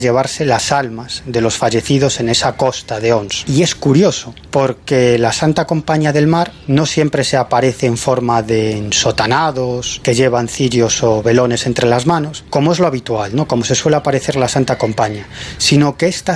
llevarse las almas de los fallecidos en esa costa de Ons. Y es curioso, porque la Santa Compañía del Mar no siempre se aparece en forma de ensotanados que llevan cirios o velones entre las manos, como es lo habitual, ¿no? Como se suele aparecer la Santa Compañía, sino que esta